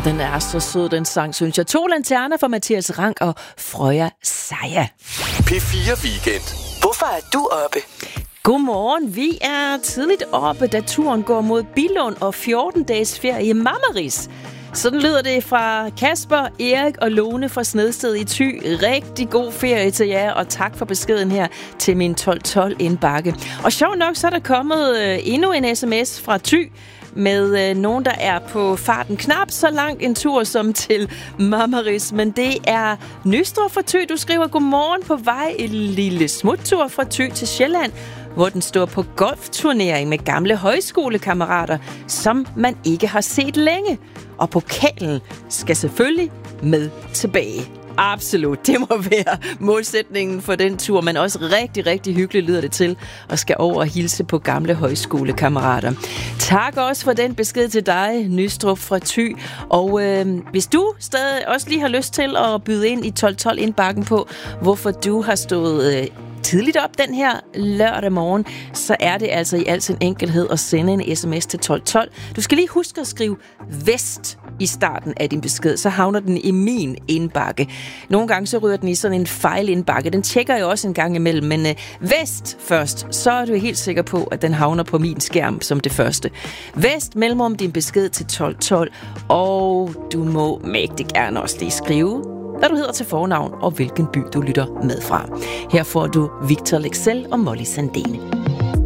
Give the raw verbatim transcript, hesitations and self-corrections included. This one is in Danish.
den er så sød, den sang, synes jeg. To lanterner for Mathias Rank og Frøja Seja. P fire Weekend. Hvorfor er du oppe? Godmorgen. Vi er tidligt oppe, da turen går mod Billund og fjorten dages ferie i Marmaris. Sådan lyder det fra Kasper, Erik og Lone fra Snedsted i Thy. Rigtig god ferie til jer, og tak for beskeden her til min tolv tolv indbakke. Og sjovt nok, så er der kommet øh, endnu en sms fra Thy med øh, nogen, der er på farten. Knap så langt en tur som til Marmaris, men det er Nystrup fra Thy. Du skriver, godmorgen, på vej en lille smuttur fra Thy til Sjælland, hvor den står på golfturnering med gamle højskolekammerater, som man ikke har set længe. Og pokalen skal selvfølgelig med tilbage. Absolut, det må være målsætningen for den tur, men også rigtig, rigtig hyggeligt lyder det til, og skal over og hilse på gamle højskolekammerater. Tak også for den besked til dig, Nystrup fra Thy. Og øh, hvis du stadig også lige har lyst til at byde ind i tolv tolv indbakken på, hvorfor du har stået øh, tidligt op den her lørdag morgen, så er det altså i al sin enkelhed at sende en sms til tolv tolv. Du skal lige huske at skrive vest i starten af din besked, så havner den i min indbakke. Nogle gange så ryger den i sådan en fejlindbakke. Den tjekker jeg også en gang imellem, men øh, vest først, så er du helt sikker på, at den havner på min skærm som det første. Vest mellemrum din besked til tolv tolv, og du må mægtig gerne også lige skrive, hvad du hedder til fornavn og hvilken by du lytter med fra. Her får du Victor Lexell og Molly Sandene.